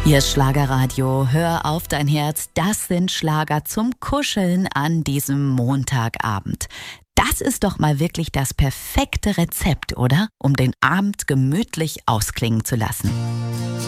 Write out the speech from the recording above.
Hier ist Schlagerradio. Hör auf dein Herz. Das sind Schlager zum Kuscheln an diesem Montagabend. Das ist doch mal wirklich das perfekte Rezept, oder? Um den Abend gemütlich ausklingen zu lassen.